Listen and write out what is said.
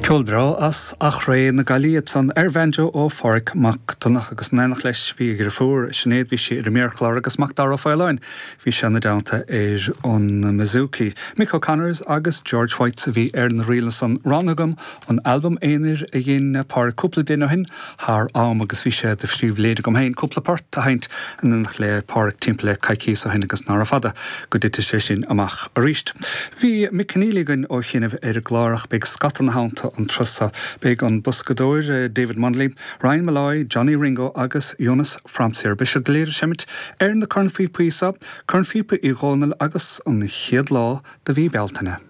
Ceolbra as achré na Galíad san Venjo ó Forric mac tunach agus nenach leis bhí gur fór sinnéad bhí sé méarchlár agus mac dar ó fáilein bhí sena dáanta an Mizuki. Mick O'Connors agus George White bhí na riile san Ranagam an album éanair a dhéon pár cúpla bliana hin thar am agus bhí sé de phríomhléide gom hain cúpla part a haint an le páric timp le caiicí a hin agus ná fada go dtí sé sin amach a ríist. Bhí Mick Keneally ó chinmh glárach beag scatan háanta an trusa beag an buscadóir David Munley, Ryan Malloy, Johnny Ringo agus Jonas Framsir Bishop léir semit na Cornfipa i ghónal agus an chiad lá de bhí beltaine.